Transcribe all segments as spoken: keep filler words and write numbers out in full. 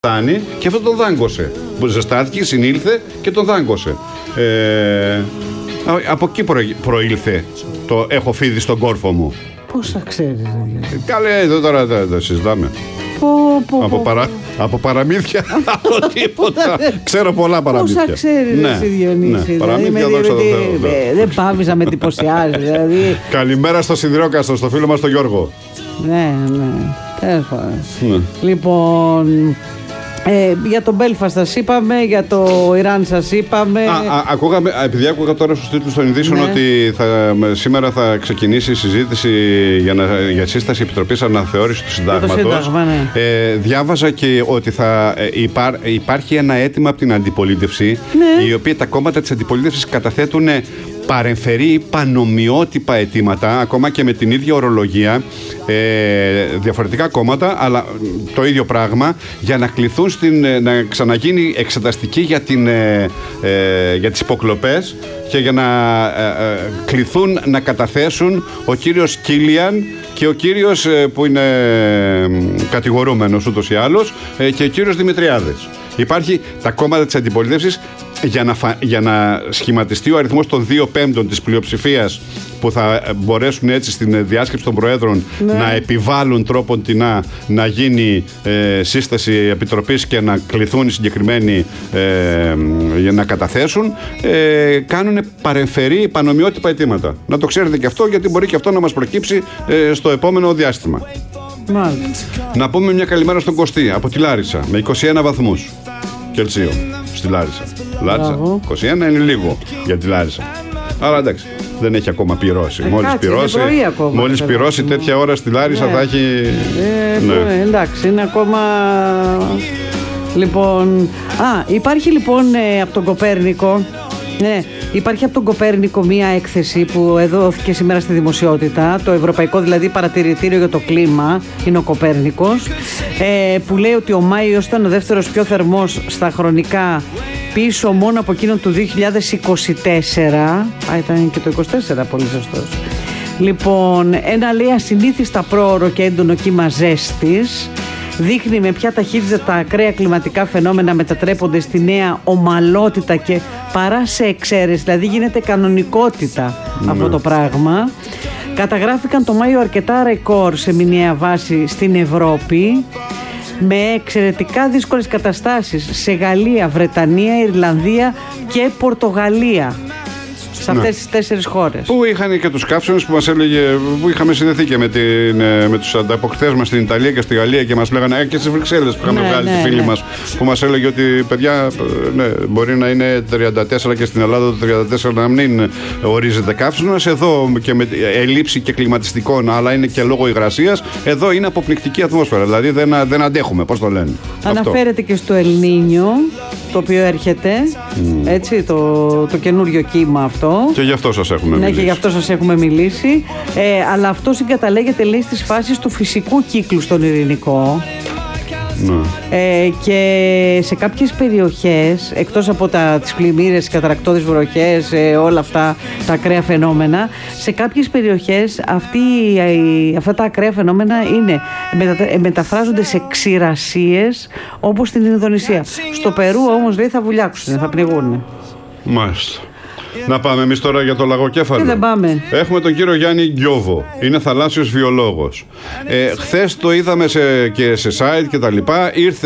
ζεστάνει και αυτό τον δάγκωσε. Ζεστάθηκε, συνήλθε και τον δάγκωσε. Ε, από εκεί προήλθε το έχω φίδι στον κόρφο μου. Πώς θα ξέρεις? Καλέ, εδώ τώρα δεν συζητάμε. Πω, πω, από, πω, παρα... από παραμύθια, από τίποτα. Ξέρω πολλά παραμύθια. Πώς θα ξέρεις, ναι, εσύ Διονύση? Ναι, παραμύθια δηλαδή, δόξα τω Θεώ. Δεν πάβεις να με εντυπωσιάζεις. Δηλαδή. Καλημέρα στο Σιδηρόκαστρο, στο φίλο μας τον Γιώργο. Ναι, ναι. Τέλος πάντων. Ναι. Λοιπόν. Ε, για το Μπέλφαστ σας είπαμε, για το Ιράν σας είπαμε. Α, α, ακούγαμε, επειδή άκουγα τώρα στους τίτλους των ειδήσεων, ναι, ότι θα, σήμερα θα ξεκινήσει η συζήτηση για, να, για σύσταση επιτροπής αναθεώρησης του συντάγματος. Σύνταγμα, ναι. ε, διάβαζα και ότι θα ε, υπά, υπάρχει ένα αίτημα από την αντιπολίτευση, ναι, η οποία τα κόμματα της αντιπολίτευσης καταθέτουν παρεμφερή πανομοιότυπα αιτήματα, ακόμα και με την ίδια ορολογία, ε, διαφορετικά κόμματα, αλλά το ίδιο πράγμα, για να κληθούν στην, να ξαναγίνει εξεταστική για, την, ε, ε, για τις υποκλοπές και για να ε, ε, κληθούν να καταθέσουν ο κύριος Κίλιαν και ο κύριος ε, που είναι ε, κατηγορούμενος ούτως ή άλλως ε, και ο κύριος Δημητριάδης. Υπάρχει τα κόμματα της αντιπολίτευσης για να, φα... για να σχηματιστεί ο αριθμός των δύο πέμπτων της πλειοψηφίας που θα μπορέσουν έτσι στην διάσκεψη των Προέδρων, ναι, να επιβάλλουν τρόπον τεινά να γίνει ε, σύσταση επιτροπής και να κληθούν οι συγκεκριμένοι ε, για να καταθέσουν, ε, κάνουν παρεμφερή πανομοιότυπα αιτήματα. Να το ξέρετε και αυτό, γιατί μπορεί και αυτό να μας προκύψει ε, στο επόμενο διάστημα. Μάλιστα. Να πούμε μια καλημέρα στον Κωστή από τη Λάρισα με είκοσι ένα βαθμούς Κελσίου στη Λάρισα. Λάρισα είκοσι ένα είναι λίγο για τη Λάρισα. Αλλά εντάξει, δεν έχει ακόμα πυρώσει. Ε, μόλις πυρώσει, μόλις πυρώσει τέτοια ώρα στη Λάρισα, ναι, θα έχει. Ε, ναι. Εντάξει, είναι ακόμα. Λοιπόν. Α, υπάρχει λοιπόν ε, από τον Κοπέρνικο. Ναι, υπάρχει από τον Κοπέρνικο μία έκθεση που δόθηκε σήμερα στη δημοσιότητα, το Ευρωπαϊκό δηλαδή Παρατηρητήριο για το Κλίμα, είναι ο Κοπέρνικος, ε, που λέει ότι ο Μάιος ήταν ο δεύτερος πιο θερμός στα χρονικά, πίσω μόνο από εκείνον του δύο χιλιάδες είκοσι τέσσερα. Α, ήταν και το είκοσι τέσσερα, πολύ σωστός. Λοιπόν, ένα λέει ασυνήθιστα πρόωρο και έντονο κύμα ζέστης. Δείχνει με ποια ταχύτητα τα ακραία κλιματικά φαινόμενα μετατρέπονται στη νέα ομαλότητα και παρά σε εξαίρεση, δηλαδή γίνεται κανονικότητα, ναι, αυτό το πράγμα. Καταγράφηκαν το Μάιο αρκετά ρεκόρ σε μηνιαία βάση στην Ευρώπη, με εξαιρετικά δύσκολες καταστάσεις σε Γαλλία, Βρετανία, Ιρλανδία και Πορτογαλία. Σε αυτές, ναι, τις τέσσερις χώρες. Που είχαν και τους καύσονες που μας έλεγε, που είχαμε συνδεθεί και με, την, με τους ανταποκριθές μας στην Ιταλία και στη Γαλλία και μας λέγανε, και στις Βρυξέλλες που είχαμε, ναι, βγάλει, ναι, τη φίλη, ναι, μας, που μας έλεγε ότι παιδιά, ναι, μπορεί να είναι τριάντα τέσσερα και στην Ελλάδα το τριάντα τέσσερα να μην ορίζεται καύσωνας. Εδώ και με ελλείψη και κλιματιστικών, αλλά είναι και λόγω υγρασίας, εδώ είναι αποπληκτική ατμόσφαιρα. Δηλαδή δεν, δεν αντέχουμε, πώς το λένε. Αναφέρεται αυτό και στο Ελνίνιο, το οποίο έρχεται, mm, έτσι, το, το καινούριο κύμα αυτό. Και γι' αυτό σας έχουμε, ναι, μιλήσει. Και γι' αυτό σας έχουμε μιλήσει. Ε, αλλά αυτό συγκαταλέγεται, λέει, στις φάσεις του φυσικού κύκλου στον Ειρηνικό. Ναι. Ε, και σε κάποιες περιοχές, εκτός από τα, τις πλημμύρες, καταρρακτώδεις βροχές, ε, όλα αυτά τα ακραία φαινόμενα, σε κάποιες περιοχές αυτοί, ε, αυτά τα ακραία φαινόμενα είναι, μετα, μεταφράζονται σε ξηρασίες, όπως στην Ινδονησία. Στο Περού όμως, λέει, θα βουλιάξουν, θα πνιγούν. Μάλιστα. Να πάμε εμείς τώρα για το λαγοκέφαλο. Και δεν πάμε. Έχουμε τον κύριο Γιάννη Γκιόβο. Είναι θαλάσσιος βιολόγος. Ε, χθες το είδαμε σε, και σε site και τα λοιπά. Ήρθε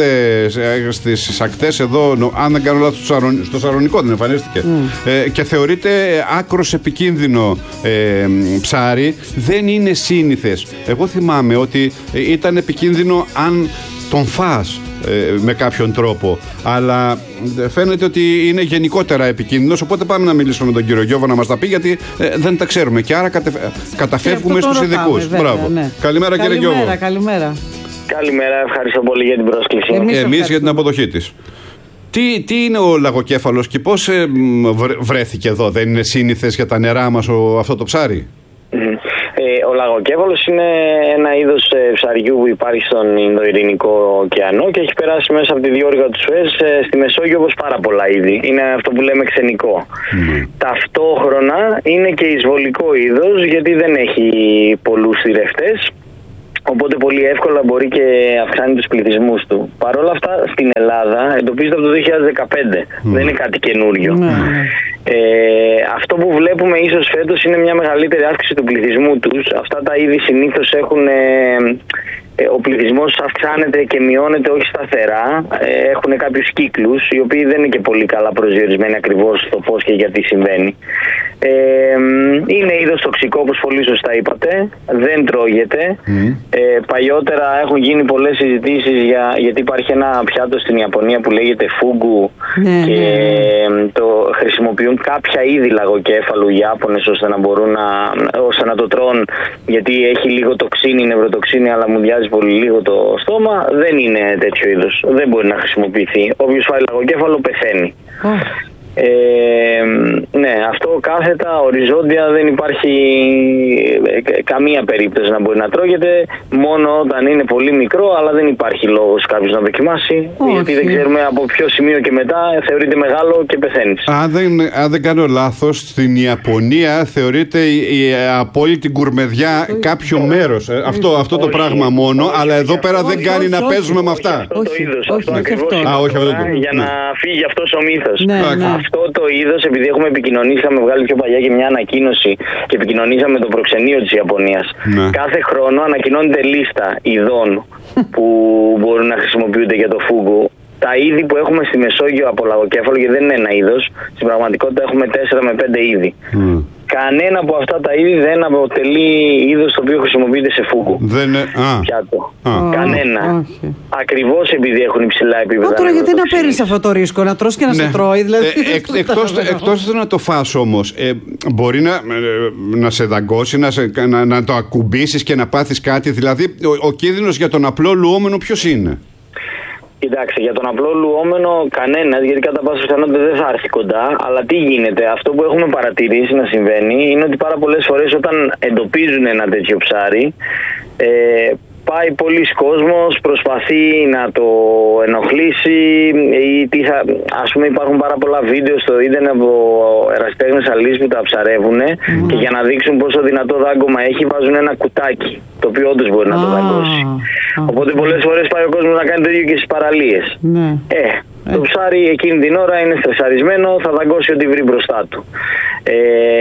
στις ακτές εδώ, αν δεν κάνω λάθος, στο Σαρονικό δεν εμφανίστηκε. Mm. Ε, και θεωρείται άκρος επικίνδυνο ε, ψάρι. Δεν είναι σύνηθες. Εγώ θυμάμαι ότι ήταν επικίνδυνο αν τον φας με κάποιον τρόπο, αλλά φαίνεται ότι είναι γενικότερα επικίνδυνος, οπότε πάμε να μιλήσουμε με τον κύριο Γιώβο να μας τα πει, γιατί ε, δεν τα ξέρουμε και άρα κατε, καταφεύγουμε στους ειδικούς. Μπράβο. Ναι. Καλημέρα, κύριε Γιώβο. Καλημέρα, καλημέρα. Καλημέρα, ευχαριστώ πολύ για την πρόσκληση. Εμείς, Εμείς για την αποδοχή της. Τι, τι είναι ο λαγοκέφαλος και πώς ε, βρέθηκε εδώ? Δεν είναι σύνηθες για τα νερά μας ο, αυτό το ψάρι? Mm. Ο λαγοκέφαλος είναι ένα είδος ψαριού που υπάρχει στον Ινδοειρηνικό ωκεανό και έχει περάσει μέσα από τη διόρυγα του Σουέζ στη Μεσόγειο, όπως πάρα πολλά είδη. Είναι αυτό που λέμε ξενικό. Mm. Ταυτόχρονα είναι και εισβολικό είδος, γιατί δεν έχει πολλούς θηρευτές Οπότε πολύ εύκολα μπορεί και αυξάνει τους πληθυσμούς του. Παρ' όλα αυτά στην Ελλάδα εντοπίζεται από το δύο χιλιάδες δεκαπέντε. Mm. Δεν είναι κάτι καινούριο. Mm. Ε, αυτό που βλέπουμε ίσως φέτος είναι μια μεγαλύτερη αύξηση του πληθυσμού τους. Αυτά τα είδη συνήθως έχουν... Ε, ο πληθυσμός αυξάνεται και μειώνεται όχι σταθερά, έχουν κάποιους κύκλους οι οποίοι δεν είναι και πολύ καλά προσδιορισμένοι ακριβώς στο πώς και γιατί συμβαίνει. Ε, είναι είδος τοξικό, όπως πολύ σωστά είπατε, δεν τρώγεται. Mm. Ε, παλιότερα έχουν γίνει πολλές συζητήσεις για, γιατί υπάρχει ένα πιάτο στην Ιαπωνία που λέγεται φούγκου mm. και mm. το χρησιμοποιούν κάποια είδη λαγοκέφαλου οι Ιάπωνες ώστε να μπορούν να, ώστε να το τρώνε, γιατί έχει λίγο τοξίνη, νευροτοξίνη, αλλά μου διάζει πολύ λίγο το στόμα. Δεν είναι τέτοιο είδος, δεν μπορεί να χρησιμοποιηθεί. Όποιος φάει λαγοκέφαλο πεθαίνει. Oh. Ε, ναι, αυτό κάθετα, οριζόντια, δεν υπάρχει καμία περίπτωση να μπορεί να τρώγεται, μόνο όταν είναι πολύ μικρό, αλλά δεν υπάρχει λόγος κάποιος να δοκιμάσει. Όχι. Γιατί δεν ξέρουμε από ποιο σημείο και μετά θεωρείται μεγάλο και πεθαίνεις. Αν δεν, αν δεν κάνω λάθος, στην Ιαπωνία θεωρείται η, η απόλυτη γκουρμεδιά κάποιο όχι. μέρος. Ε, αυτό αυτό το πράγμα μόνο, όχι, αλλά εδώ πέρα όχι, δεν όχι, κάνει όχι, να όχι, παίζουμε όχι, με αυτά. Αυτό το είδος, αυτό ακριβώς για να φύγει αυτός ο μύθος. Ναι, ναι. Αυτό το είδος, επειδή έχουμε επικοινωνήσει, είχαμε βγάλει πιο παλιά και μια ανακοίνωση και επικοινωνήσαμε με το προξενείο της Ιαπωνίας. Ναι. Κάθε χρόνο ανακοινώνεται λίστα ειδών που μπορούν να χρησιμοποιούνται για το φούγκου. Τα είδη που έχουμε στη Μεσόγειο από λαγοκέφαλο, γιατί δεν είναι ένα είδος, στην πραγματικότητα έχουμε τέσσερα με πέντε είδη. Mm. Κανένα από αυτά τα είδη δεν αποτελεί είδος το οποίο χρησιμοποιείται σε φούγκου. Δεν είναι. Α. Πιάτο. Α. Κανένα. Όχι. Ακριβώς επειδή έχουν υψηλά επίπεδα. Τώρα γιατί να παίρνεις αυτό το ρίσκο, να τρως και να ναι. σε τρώει, δηλαδή. Ε, εκ, εκτός, εκτός να το φας όμως, ε, μπορεί να, να σε δαγκώσει, να, σε, να, να το ακουμπήσεις και να πάθεις κάτι. Δηλαδή, ο, ο κίνδυνος για τον απλό λουόμενο ποιος είναι? Κοιτάξτε, για τον απλό λουόμενο κανένας, γιατί κατά πάσα πιθανότητα δεν θα έρθει κοντά. Αλλά τι γίνεται, αυτό που έχουμε παρατηρήσει να συμβαίνει είναι ότι πάρα πολλές φορές όταν εντοπίζουν ένα τέτοιο ψάρι, ε, πάει πολλοί κόσμος, προσπαθεί να το ενοχλήσει ή τι θα, ας πούμε υπάρχουν πάρα πολλά βίντεο στο ίντερνετ από ερασιτέχνες αλείς που τα ψαρεύουν mm. και για να δείξουν πόσο δυνατό δάγκωμα έχει βάζουν ένα κουτάκι το οποίο όντως μπορεί να το δαγκώσει. Ah. Οπότε πολλές φορές πάει ο κόσμος να κάνει το ίδιο και στις παραλίες. Mm. Ε, το ψάρι εκείνη την ώρα είναι στρεσαρισμένο, θα δαγκώσει ό,τι βρει μπροστά του. Ε,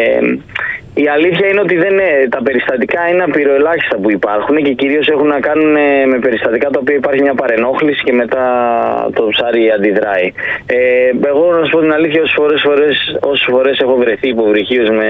Η αλήθεια είναι ότι δεν είναι, τα περιστατικά είναι απειροελάχιστα που υπάρχουν και κυρίως έχουν να κάνουν με περιστατικά τα οποία υπάρχει μια παρενόχληση και μετά το ψάρι αντιδράει. Ε, εγώ να σου πω την αλήθεια, όσες φορές, φορές, όσες φορές έχω βρεθεί υποβρυχίως με,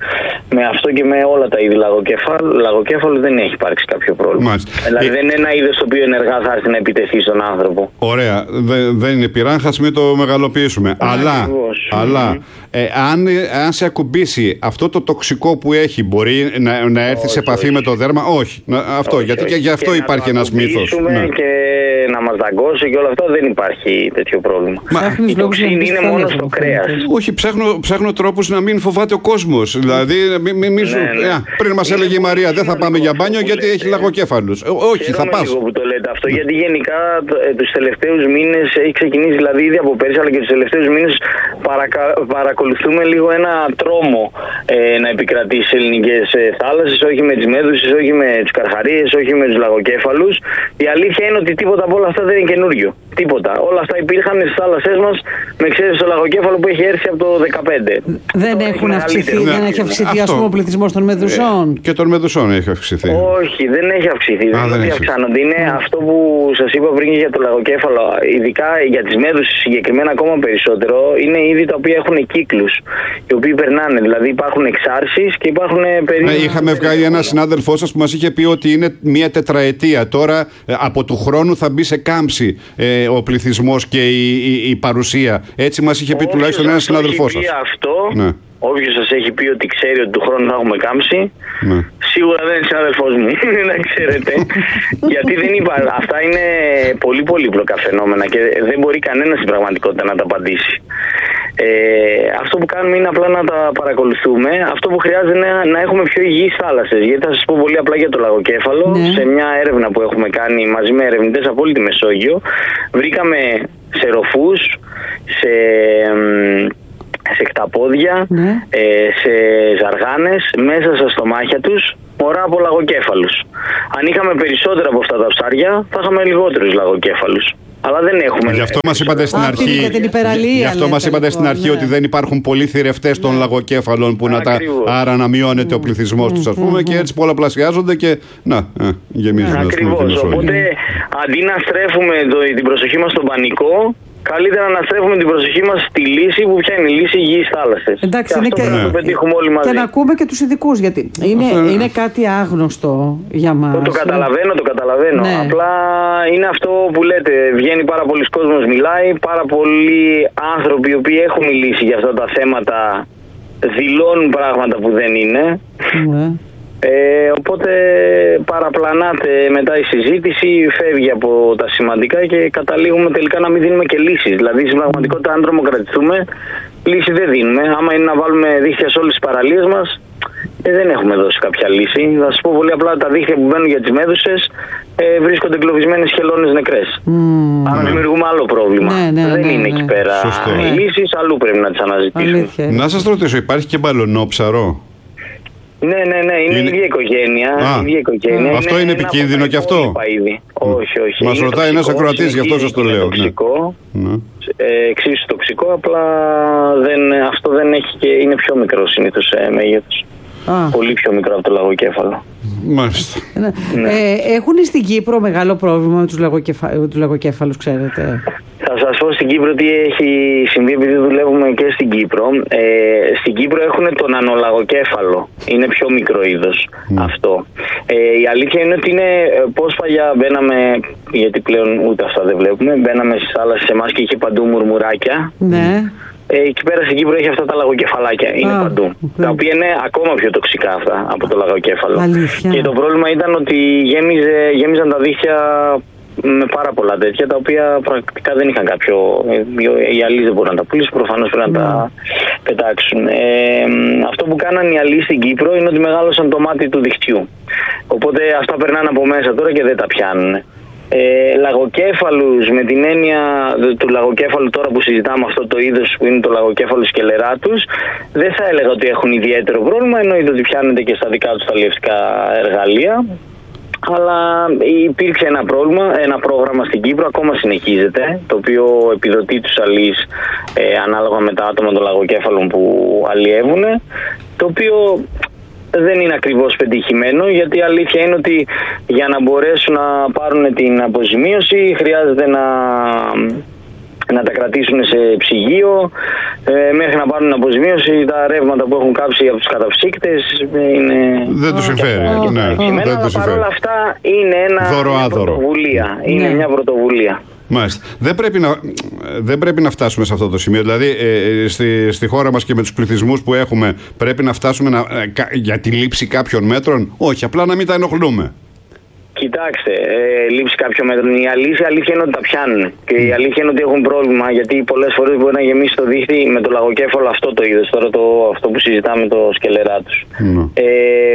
με αυτό και με όλα τα είδη λαγοκέφαλου, λαγοκέφαλου δεν έχει υπάρξει κάποιο πρόβλημα. Μάλιστα. Δηλαδή ε... δεν είναι ένα είδος το οποίο ενεργά θα έρθει να επιτεθεί στον άνθρωπο. Ωραία. Δε, δεν είναι πειράγχας, μην το μεγαλοποιήσουμε. Α, αλλά, αλλά ε, αν, αν σε ακουμπήσει αυτό το τοξικό που έχει, μπορεί να, να έρθει όχι, σε επαφή όχι. με το δέρμα? Όχι. Να, αυτό, όχι, γιατί όχι. και γι' αυτό και υπάρχει ένας μύθος. Ναι. Και να μας δαγκώσει και όλα αυτά, δεν υπάρχει τέτοιο πρόβλημα. Μα, η τοξίνη είναι μόνο στο κρέας. Όχι, ψάχνω, ψάχνω τρόπους να μην φοβάται ο κόσμος. Δηλαδή, μη, μη, μη, ναι, ναι. Ε, πριν μας έλεγε η Μαρία, δεν θα πάμε για μπάνιο γιατί έχει λαγοκέφαλους. Όχι, θα πας. Λίγο που το λέτε αυτό, γιατί γενικά τους τελευταίους μήνες έχει ξεκινήσει, δηλαδή ήδη από πέρσι, αλλά και τους τελευταίους μήνες παρακα, παρακολουθούμε λίγο ένα τρόμο ε, να επικρατήσει στις ελληνικές θάλασσες, όχι με τις μέδουσες, όχι με τους καρχαρίες, όχι με τους λαγοκέφαλους. Η αλήθεια είναι ότι τίποτα από όλα αυτά δεν είναι καινούριο. Τίποτα. Όλα αυτά υπήρχαν στις θάλασσές μας, με εξαίρεση το λαγοκέφαλο που έχει έρθει από το δύο χιλιάδες δεκαπέντε. Δεν έχουν αυξηθεί, ναι, δεν έχει αυξηθεί ας πούμε ο πληθυσμός των μεδουσών. Ε, και των μεδουσών έχει αυξηθεί. Όχι, δεν έχει αυξηθεί. Α, δεν έχει αυξάνονται. Είναι mm. αυτό που σας είπα πριν για το λαγοκέφαλο, ειδικά για τις μέδουσες συγκεκριμένα ακόμα περισσότερο, είναι είδη τα οποία έχουν κύκλους, οι οποίοι περνάνε. Δηλαδή υπάρχουν εξάρσεις και υπάρχουν περίπου. Ε, είχαμε βγάλει ένα συνάδελφό σας που μας είχε πει ότι είναι μία τετραετία. Τώρα ε, από του χρόνου θα μπει σε κάμψη ε, ο πληθυσμός και η, η, η παρουσία. Έτσι μας είχε πει τουλάχιστον ένα συνάδελφό σας. Αυτό, ναι. Όποιος σας έχει πει ότι ξέρει ότι του χρόνου θα έχουμε κάμψη, ναι. σίγουρα δεν είναι συνάδελφός μου, να ξέρετε. Γιατί δεν υπάρχει. Αυτά είναι πολύ πολύπλοκα φαινόμενα και δεν μπορεί κανένας στην πραγματικότητα να τα απαντήσει. Ε, αυτό που κάνουμε είναι απλά να τα παρακολουθούμε. Αυτό που χρειάζεται είναι να έχουμε πιο υγιείς θάλασσες. Γιατί θα σας πω πολύ απλά για το λαγοκέφαλο. Ναι. Σε μια έρευνα που έχουμε κάνει μαζί με ερευνητές από όλη τη Μεσόγειο, βρήκαμε σε ροφούς, σε σε κταπόδια, ναι. ε, σε ζαργάνες, μέσα στα στομάχια τους, μωρά από λαγοκέφαλους. Αν είχαμε περισσότερα από αυτά τα ψάρια, θα είχαμε λιγότερους λαγοκέφαλους. Αλλά δεν έχουμε. Γι' αυτό μας είπατε στην Α, αρχή, για την υπεραλία, γι' αυτό μας είπατε στην αρχή ναι. ότι δεν υπάρχουν πολλοί θηρευτές των ναι. λαγοκέφαλων που να τα, άρα να μειώνεται mm. ο πληθυσμός mm. τους, ας πούμε, mm. και έτσι πολλαπλασιάζονται και να, ε, γεμίζουν. Ακριβώς. Οπότε αντί να στρέφουμε το, την προσοχή μας στον πανικό, καλύτερα να στρέφουμε την προσοχή μας στη λύση που ποια είναι η λύση υγιείς θάλασσες. Εντάξει, και είναι αυτό και, να το πετύχουμε όλοι μαζί. Και να ακούμε και τους ειδικούς, γιατί είναι, είναι κάτι άγνωστο για μας. Το, το καταλαβαίνω, το καταλαβαίνω. Ναι. Απλά είναι αυτό που λέτε. Βγαίνει πάρα πολλοί κόσμος, μιλάει. Πάρα πολλοί άνθρωποι οι οποίοι έχουν μιλήσει για αυτά τα θέματα δηλώνουν πράγματα που δεν είναι. Ναι. Ε, οπότε παραπλανάται μετά η συζήτηση, φεύγει από τα σημαντικά και καταλήγουμε τελικά να μην δίνουμε και λύσεις. Δηλαδή στην πραγματικότητα, αν τρομοκρατηθούμε, λύση δεν δίνουμε. Άμα είναι να βάλουμε δίχτυα σε όλες τις παραλίες μας, ε, δεν έχουμε δώσει κάποια λύση. Θα σας πω πολύ απλά, τα δίχτυα που μπαίνουν για τις μέδουσες ε, βρίσκονται εγκλωβισμένες χελώνες νεκρές. Mm. Άρα ναι. δημιουργούμε άλλο πρόβλημα. Ναι, ναι, δεν ναι, είναι ναι. εκεί πέρα οι λύσεις, αλλού πρέπει να τις αναζητήσουμε. Αλήθεια. Να σας ρωτήσω, υπάρχει και μπαλονόψαρο? Ναι, ναι, ναι, είναι, είναι... η ίδια οικογένεια. Α, η ίδια οικογένεια. Αυτό είναι, είναι επικίνδυνο και αυτό. Όχι, όχι. Μας ρωτάει ένας ακροατής, γι' αυτό σας το λέω. Τοξικό, ναι. ε, εξίσου τοξικό, απλά δεν, αυτό δεν έχει και είναι πιο μικρό συνήθως ε, μέγεθος. Α. Πολύ πιο μικρό από το λαγοκέφαλο. Μάλιστα. Ναι. Ε, έχουν στην Κύπρο μεγάλο πρόβλημα με τους, λαγοκεφα... τους λαγοκέφαλους, ξέρετε? Θα σας πω στην Κύπρο τι έχει συμβεί, επειδή δουλεύουμε και στην Κύπρο. Ε, στην Κύπρο έχουν τον ανολαγοκέφαλο. Είναι πιο μικρό είδος mm. αυτό. Ε, η αλήθεια είναι ότι είναι πώς παλιά μπαίναμε, γιατί πλέον ούτε αυτά δεν βλέπουμε, μπαίναμε στις θάλασσες εμάς και είχε παντού μουρμουράκια. Ναι. Ε, εκεί πέρα στην Κύπρο έχει αυτά τα λαγοκεφαλάκια. Είναι ah, παντού. Okay. Τα οποία είναι ακόμα πιο τοξικά αυτά από το λαγοκέφαλο. Αλήθεια. Και το πρόβλημα ήταν ότι γέμιζε, γέμιζαν τα δίχτυα με πάρα πολλά τέτοια, τα οποία πρακτικά δεν είχαν κάποιο. Οι αλείς δεν μπορούν να τα πουλήσουν, προφανώς πρέπει να mm. τα πετάξουν. Ε, αυτό που κάναν οι αλείς στην Κύπρο είναι ότι μεγάλωσαν το μάτι του δικτυού. Οπότε αυτά περνάνε από μέσα τώρα και δεν τα πιάνουν. Ε, λαγοκέφαλους με την έννοια του λαγοκέφαλου τώρα που συζητάμε, αυτό το είδος που είναι το λαγοκέφαλο σκελεράτους, δεν θα έλεγα ότι έχουν ιδιαίτερο πρόβλημα, εννοείται ότι πιάνονται και στα δικά τους τα αλλιευτικά εργαλεία, αλλά υπήρξε ένα πρόβλημα, ένα πρόγραμμα στην Κύπρο, ακόμα συνεχίζεται, το οποίο επιδοτεί τους αλείς ε, ανάλογα με τα άτομα των λαγοκέφαλων που αλλιεύουν, το οποίο δεν είναι ακριβώς πετυχημένο, γιατί η αλήθεια είναι ότι για να μπορέσουν να πάρουν την αποζημίωση χρειάζεται να, να τα κρατήσουν σε ψυγείο, ε, μέχρι να πάρουν αποζημίωση τα ρεύματα που έχουν κάψει από τους καταψύκτες είναι... Δεν τους συμφέρει. Ναι, αλλά παρόλα αυτά είναι ένα, μια πρωτοβουλία. Είναι μια πρωτοβουλία. Μάλιστα. Δεν πρέπει, να, δεν πρέπει να φτάσουμε σε αυτό το σημείο. Δηλαδή, ε, στη, στη χώρα μας και με τους πληθυσμούς που έχουμε, πρέπει να φτάσουμε να, ε, κα, για τη λήψη κάποιων μέτρων. Όχι, απλά να μην τα ενοχλούμε. Κοιτάξτε, ε, λήψη κάποιων μέτρων. Η αλήθεια, η αλήθεια είναι ότι τα πιάνουν. Και η αλήθεια είναι ότι έχουν πρόβλημα, γιατί πολλές φορές μπορεί να γεμίσει το δίχτυ με το λαγοκέφαλο αυτό το είδος. Τώρα το, αυτό που συζητάμε, το σκελεράτους. Mm. Ε,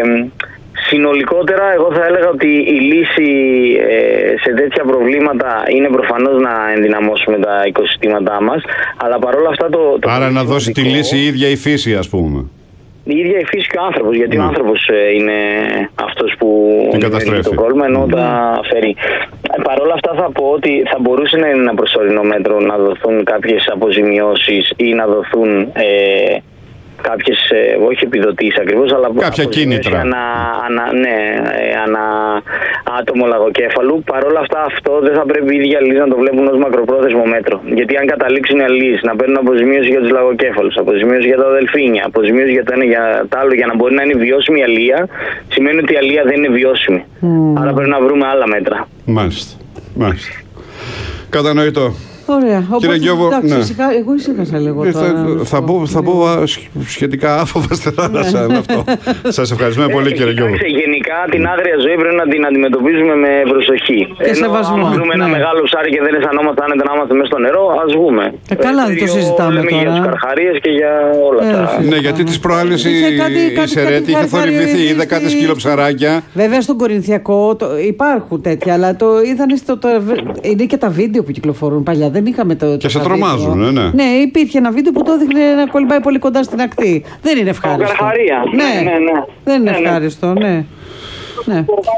Συνολικότερα, εγώ θα έλεγα ότι η λύση ε, σε τέτοια προβλήματα είναι προφανώς να ενδυναμώσουμε τα οικοσυστήματά μας, αλλά παρόλα αυτά το... το Άρα να δώσει τη λύση η ίδια η φύση, ας πούμε. Η ίδια η φύση και ο άνθρωπος, γιατί ναι. ο άνθρωπος ε, είναι αυτός που δημιουργεί το πρόβλημα, ενώ mm. τα φέρει. Παρ' όλα αυτά θα πω ότι θα μπορούσε να είναι ένα προσωρινό μέτρο να δοθούν κάποιες αποζημιώσεις ή να δοθούν... Ε, κάποιες, όχι επιδοτήσεις ακριβώς, αλλά κάποια κίνητρα. Ανα, ανα, ναι, ανα άτομο λαγοκέφαλου. Παρ' όλα αυτά, αυτό δεν θα πρέπει οι ίδιοι αλείς να το βλέπουν ως μακροπρόθεσμο μέτρο. Γιατί αν καταλήξουν οι αλείς να παίρνουν αποζημίωση για τους λαγοκέφαλους, αποζημίωση για τα δελφίνια, αποζημίωση για το ένα για το άλλο, για να μπορεί να είναι βιώσιμη η αλεία, σημαίνει ότι η αλεία δεν είναι βιώσιμη. Mm. Άρα πρέπει να βρούμε άλλα μέτρα. Μάλιστα. Μάλιστα. Κατανοητό. Ωραία. Κύριε Γκιόβο, εντάξει, ναι. ησυχα, εγώ ήσυχασα λίγο τώρα. Θα, θα, μπω, θα μπω σχετικά άφοβα στη θάλασσα με αυτό. Σας ευχαριστούμε πολύ, κύριε Γκιόβο. Γενικά την άγρια ζωή πρέπει να την αντιμετωπίζουμε με προσοχή. Και σεβασμό. Αν βρούμε ναι. ένα μεγάλο ψάρι και δεν αισθανόμαστε άνετα να είμαστε μέσα στο νερό, ας βγούμε. Ε, καλά, δεν το συζητάμε τώρα. Για τους καρχαρίες και για όλα ε, τα. Ναι, γιατί τις προάλλες η, η Σερέτη είχε θορυβηθεί, είδα κάτι σκυλοψαράκια. Βέβαια στον Κορινθιακό υπάρχουν τέτοια, αλλά το είδαν στο. Είναι και τα βίντεο που κυκλοφορούν παλιά. Δεν είχαμε το. Και σε τρομάζουν, ναι, ναι. Ναι, υπήρχε ένα βίντεο που το έδειχνε να κολυμπάει πολύ κοντά στην ακτή. Δεν είναι ευχάριστο. Καρχαρία. Ναι, ναι, ναι. Δεν είναι ναι, ευχάριστο, ναι. ναι.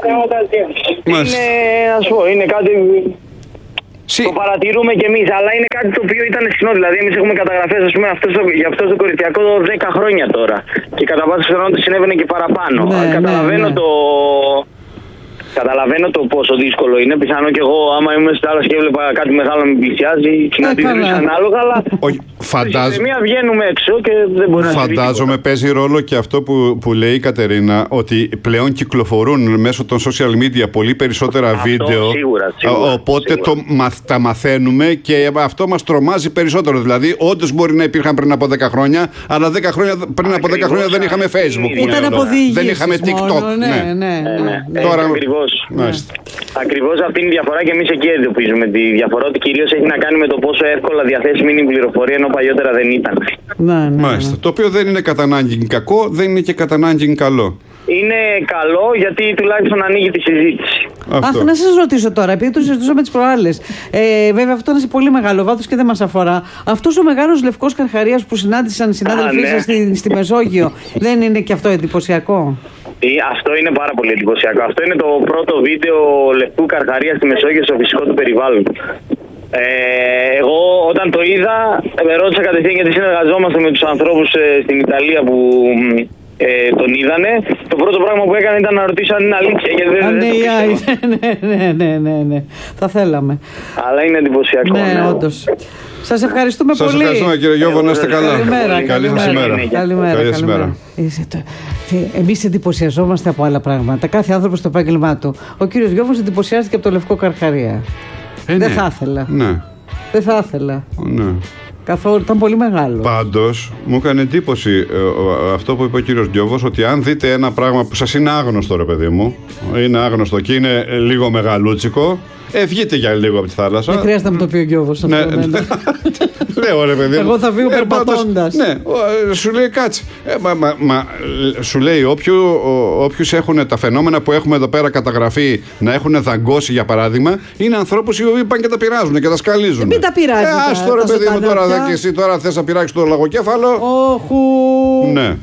Είναι, να σου πω, είναι κάτι. Σι... Το παρατηρούμε κι εμείς, αλλά είναι κάτι το οποίο ήταν συχνό. Δηλαδή, εμείς έχουμε καταγραφές, ας πούμε, αυτό στο, για αυτό το κορυφιακό δέκα χρόνια τώρα. Και κατά βάση πιθανότητα συνέβαινε και παραπάνω. Ναι, Καταλαβαίνω ναι, ναι. το. Καταλαβαίνω το πόσο δύσκολο είναι. Πιθανό και εγώ, άμα ήμουν στη θάλασσα και έβλεπα κάτι μεγάλο να με πλησιάζει, να τη βρίσκω ανάλογα. Αλλά. Όχι, φαντάζ... μία βγαίνουμε έξω και δεν μπορεί να συμβεί. Φαντάζομαι παίζει ρόλο και αυτό που, που λέει η Κατερίνα, ότι πλέον κυκλοφορούν μέσω των social media πολύ περισσότερα αυτό, βίντεο. Σίγουρα, σίγουρα, οπότε σίγουρα. Το, μα, τα μαθαίνουμε και αυτό μας τρομάζει περισσότερο. Δηλαδή, όντως μπορεί να υπήρχαν πριν από δέκα χρόνια, αλλά δέκα χρόνια, πριν Ακριβώς, από δέκα χρόνια δεν είχαμε Facebook. Ήταν από δεν είχαμε TikTok. Μόνο, ναι, ναι, ναι, ναι, ναι. Τώρα, ναι. Ακριβώς αυτή είναι η διαφορά και εμείς εκεί εντοπίζουμε τη διαφορά, ότι κυρίως έχει να κάνει με το πόσο εύκολα διαθέσιμη είναι η πληροφορία, ενώ παλιότερα δεν ήταν. Ναι, ναι, ναι. Μάλιστα. Το οποίο δεν είναι κατά ανάγκη κακό, δεν είναι και κατά ανάγκη καλό. Είναι καλό γιατί τουλάχιστον ανοίγει τη συζήτηση. Αυτό. Αχ, να σας ρωτήσω τώρα, επειδή το συζητούσαμε τις προάλλες. Ε, βέβαια, αυτό είναι σε πολύ μεγάλο βάθος και δεν μας αφορά. Αυτός ο μεγάλος λευκός καρχαρίας που συνάντησαν οι συνάδελφοί ναι. σας στη, στη Μεσόγειο, δεν είναι και αυτό εντυπωσιακό? Αυτό είναι πάρα πολύ εντυπωσιακό. Αυτό είναι το πρώτο βίντεο λευκού καρχαρία στη Μεσόγειο στο φυσικό του περιβάλλον. Ε, εγώ όταν το είδα, με ρώτησα κατευθείαν γιατί συνεργαζόμαστε με τους ανθρώπους ε, στην Ιταλία που ε, τον είδανε. Το πρώτο πράγμα που έκανε ήταν να ρωτήσω αν είναι αλήθεια. Γιατί δεν, αν δεν ναι, ναι, ναι, ναι, ναι, ναι. Θα θέλαμε. Αλλά είναι εντυπωσιακό. Ναι, ναι. όντως. Σας ευχαριστούμε Σας πολύ. Σας ευχαριστούμε κύριε Γιώβο, να είστε καλά. Καλημέρα. Καλή σας ημέρα. Καλημέρα. Καλημέρα. Εμείς εντυπωσιαζόμαστε από άλλα πράγματα. Κάθε άνθρωπος στο επάγγελμά του. Ο κύριος Γιώβος εντυπωσιάστηκε από το λευκό καρχαρία. Ε, Δεν ναι. θα ήθελα. Ναι. Δεν θα ήθελα. Ναι. Καθόλου, ήταν πολύ μεγάλο. Πάντως, μου έκανε εντύπωση ε, αυτό που είπε ο κύριος Γιώβος, ότι αν δείτε ένα πράγμα που σας είναι άγνωστο, ρε παιδί μου, είναι άγνωστο και είναι λίγο μεγαλούτσικο, ε, βγείτε για λίγο από τη θάλασσα. Δεν χρειάζεται να μου το πει ο Γιώβος αυτό. Ναι. Λέω, ρε παιδί μου. Εγώ θα φύγω ε, περπατώντας. Ναι, σου λέει κάτσε. Ε, μα, μα, μα, σου λέει όποιους έχουν τα φαινόμενα που έχουμε εδώ πέρα καταγραφεί να έχουν δαγκώσει, για παράδειγμα, είναι ανθρώπους οι οποίοι πάνε και τα πειράζουν και τα σκαλίζουν. Μην τα πειράζει. Ε, ας το ρε παιδί μου τώρα, δε και εσύ τώρα θες να πειράξεις το λαγοκέφαλο. Όχου. Ναι.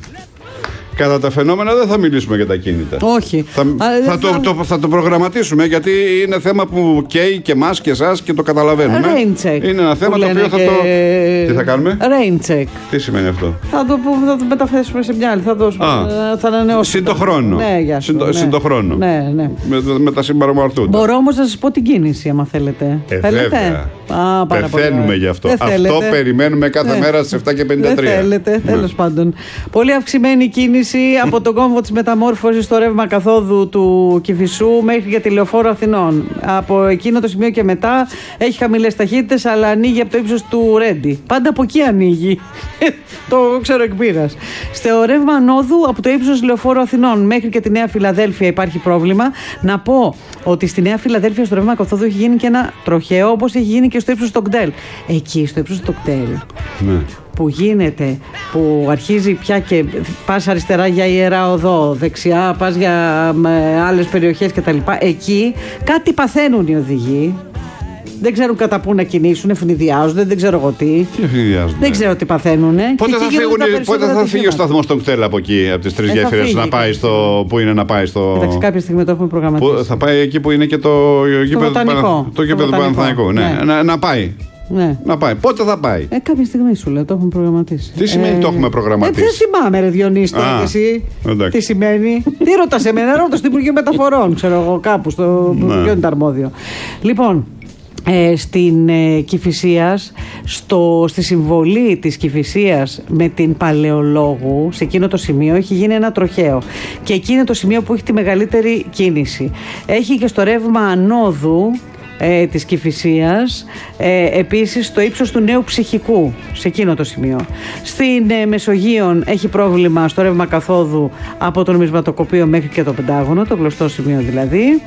Κατά τα φαινόμενα δεν θα μιλήσουμε για τα κίνητα. Όχι. Θα, Α, θα, θα... Το, το, θα το προγραμματίσουμε, γιατί είναι θέμα που καίει και εμάς και εσάς και το καταλαβαίνουμε. Rain check. Είναι ένα θέμα το οποίο θα και... το. Τι θα κάνουμε? Rain check. Τι σημαίνει αυτό? Θα το, θα το μεταθέσουμε σε μια άλλη. Θα δώσουμε. Α, θα ανανεώσουμε. Συν το χρόνο. Ναι, για Συν, ναι. Συν το χρόνο. Ναι, ναι. Με, με τα συμπαρομαρτούντα. Μπορώ όμως να σας πω την κίνηση, άμα θέλετε. Ε, θέλετε? βέβαια. Α, πάρα Πεθαίνουμε πολύ. γι' αυτό. Δεν Αυτό θέλετε. περιμένουμε κάθε ναι. μέρα στις επτά και πενήντα τρία. Δεν θέλετε, ναι. τέλος πάντων. Πολύ αυξημένη κίνηση από τον κόμβο της μεταμόρφωσης στο ρεύμα καθόδου του Κηφισού μέχρι για τη Λεωφόρο Αθηνών. Από εκείνο το σημείο και μετά έχει χαμηλές ταχύτητες, αλλά ανοίγει από το ύψος του Ρέντι. Πάντα από εκεί ανοίγει. Το ξέρω εκ πείρας. Στο ρεύμα ανόδου από το ύψος Λεωφόρου Αθηνών μέχρι και τη Νέα Φιλαδέλφια υπάρχει πρόβλημα. Να πω ότι στη Νέα Φιλαδέλφια στο ρεύμα καθόδου έχει γίνει και ένα τροχαίο, όπως έχει γίνει και στο ύψος του Κτέλ. Εκεί στο ύψος του Κτέλ. Ναι. Που γίνεται, που αρχίζει πια και πας αριστερά για Ιερά Οδό, δεξιά πας για ε, άλλες περιοχές κτλ. Εκεί κάτι παθαίνουν οι οδηγοί. Δεν ξέρουν κατά πού να κινήσουν, ευνηδιάζονται, δεν ξέρω εγώ τι. Τι ευνηδιάζονται? Δεν ξέρω τι παθαίνουν. Πότε θα, φύγουν, πότε θα φύγει ο σταθμός των Κτέλ από εκεί, από τις τρεις ε, γέφυρες, να πάει στο. Πού είναι να πάει στο. Εντάξει, κάποια στιγμή το έχουμε προγραμματίσει. Που, θα πάει εκεί που είναι και το γήπεδο του Παναθηναϊκού. Ναι. Ναι. Να, να πάει. Ναι. Να πάει. Πότε θα πάει? Ε, κάποια στιγμή σου λέω, το έχουμε προγραμματίσει. Τι σημαίνει ε, το έχουμε προγραμματίσει? Ε, δεν θυμάμαι, ρε Διονύση, τώρα και εσύ. Εντάξει. Τι σημαίνει? Τι ρωτάς εμένα, ρώτα στο Υπουργείο Μεταφορών, ξέρω εγώ, κάπου στο. Ποιο είναι το αρμόδιο. Λοιπόν. Ε, στην ε, Κηφισίας, στο, στη συμβολή της Κηφισίας με την Παλαιολόγου, σε εκείνο το σημείο έχει γίνει ένα τροχαίο και εκεί είναι το σημείο που έχει τη μεγαλύτερη κίνηση. Έχει και στο ρεύμα ανόδου ε, της Κηφισίας ε, επίσης στο ύψος του Νέου Ψυχικού, σε εκείνο το σημείο. Στην ε, Μεσογείων έχει πρόβλημα στο ρεύμα καθόδου από το νομισματοκοπείο μέχρι και το Πεντάγωνο, το γνωστό σημείο δηλαδή.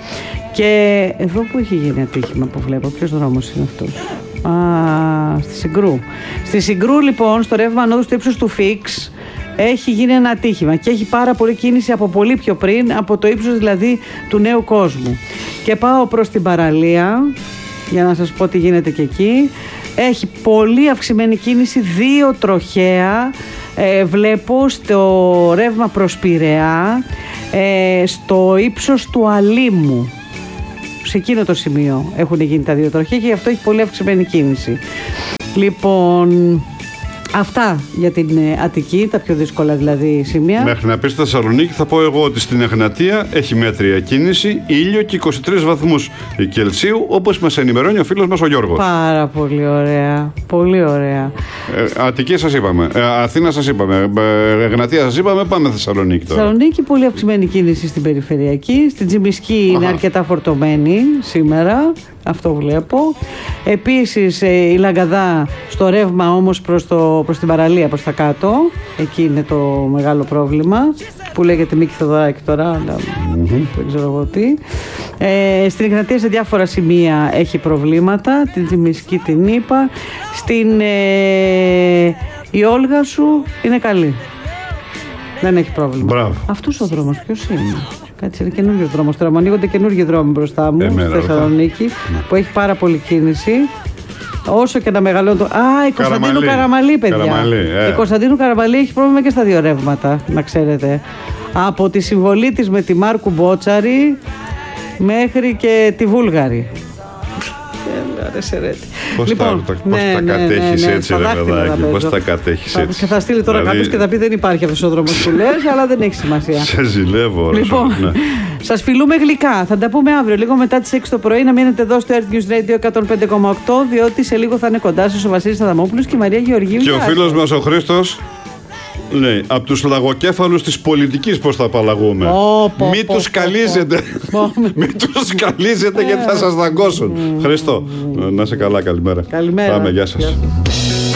Και εδώ που έχει γίνει ατύχημα που βλέπω, ποιος δρόμος είναι αυτός? Α, στη Συγκρού. Στη Συγκρού λοιπόν, στο ρεύμα ανόδου στο ύψος του Φίξ, έχει γίνει ένα ατύχημα και έχει πάρα πολύ κίνηση από πολύ πιο πριν, από το ύψος δηλαδή του Νέου Κόσμου. Και πάω προς την παραλία για να σας πω τι γίνεται και εκεί. Έχει πολύ αυξημένη κίνηση, δύο τροχαία. Ε, βλέπω στο ρεύμα προς Πειραιά, ε, στο ύψος του Αλήμου. Σε εκείνο το σημείο έχουν γίνει τα δύο τροχαία και γι' αυτό έχει πολύ αυξημένη κίνηση. Λοιπόν, αυτά για την Αττική, τα πιο δύσκολα δηλαδή σημεία. Μέχρι να πει στη Θεσσαλονίκη, θα πω εγώ ότι στην Εγνατία έχει μέτρια κίνηση, ήλιο και είκοσι τρεις βαθμούς Κελσίου, όπως μας ενημερώνει ο φίλος μας ο Γιώργος. Πάρα πολύ ωραία. Πολύ ωραία. Ε, Αττική σας είπαμε. Ε, Αθήνα σας είπαμε. Ε, Εγνατία σας είπαμε. Πάμε Θεσσαλονίκη τώρα. Θεσσαλονίκη, πολύ αυξημένη κίνηση στην περιφερειακή. Στην Τσιμισκή είναι αρκετά φορτωμένη σήμερα. Αυτό βλέπω. Επίσης η Λαγκαδά στο ρεύμα όμως προς, το, προς την παραλία, προς τα κάτω. Εκεί είναι το μεγάλο πρόβλημα που λέγεται Μίκη Θοδωράκη τώρα, αλλά mm-hmm. δεν ξέρω εγώ τι. Ε, στην Εγνατία σε διάφορα σημεία έχει προβλήματα. Την Τσιμισκή την είπα. Στην ε, η Όλγα σου είναι καλή. Δεν έχει πρόβλημα. Μπράβο. Αυτός ο δρόμος ποιος είναι? Κάτσε, είναι καινούργιος δρόμος. Τώρα μου ανοίγονται καινούργιοι δρόμοι μπροστά μου, στη Θεσσαλονίκη, ναι. που έχει πάρα πολύ κίνηση. Όσο και να μεγαλώνει το. Α, η Κωνσταντίνου Καραμαλή, παιδιά. Καραμαλή, ε. Η Κωνσταντίνου Καραμαλή έχει πρόβλημα και στα δύο ρεύματα, να ξέρετε. Από τη συμβολή της με τη Μάρκου Μπότσαρη μέχρι και τη Βούλγαρη. Πώς λοιπόν, τα, ναι, τα ναι, κατέχεις ναι, ναι, έτσι, ρε παιδάκι, πώς τα κατέχεις έτσι. Και θα στείλει τώρα δηλαδή... κάποιος και θα πει δεν υπάρχει αυτός ο δρόμος που λες, αλλά δεν έχει σημασία. Σε ζηλεύω. Λοιπόν, ναι. Σας φιλούμε γλυκά. Θα τα πούμε αύριο, λίγο μετά τις έξι το πρωί, να μείνετε εδώ στο Earth News Radio εκατόν πέντε κόμμα οκτώ, διότι σε λίγο θα είναι κοντά σας ο Βασίλης Αδαμόπουλος και η Μαρία Γεωργίου. Και ο φίλος μας ο Χρήστος λέει, από τους λαγοκέφαλους της πολιτικής πώς θα απαλλαγούμε. Oh, Μην τους καλίζετε. Μην τους καλίζετε γιατί θα σας δαγκώσουν. Χριστό, να είσαι καλά, καλημέρα. Καλημέρα. Πάμε, γεια σας.